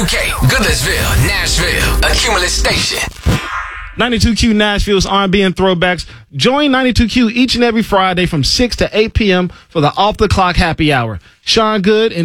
Okay, Goodlettsville, Nashville, a Cumulus station. 92Q Nashville's R&B and throwbacks. Join 92Q each and every Friday from 6 to 8 p.m. for the Off the Clock Happy Hour. Sean Good and